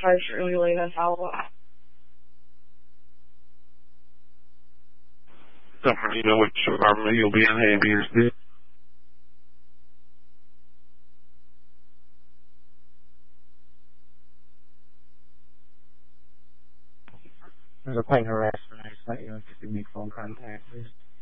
tries to emulate us out. You know which apartment you'll be in, A, B, or C? There's a plane harassment. I just want you to give me phone contact, please.